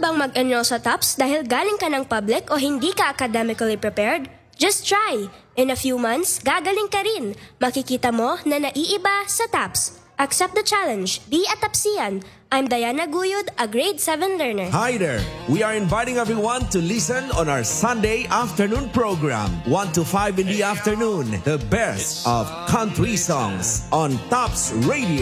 bang mag-enroll sa TOPS dahil galing ka ng public o hindi ka academically prepared? Just try! In a few months, gagaling ka rin. Makikita mo na naiiba sa TOPS. Accept the challenge. Be a TOPSian. I'm Diana Guyod, a grade 7 learner. Hi there! We are inviting everyone to listen on our Sunday afternoon program, 1 to 5 in the afternoon. The best of country songs on TOPS Radio.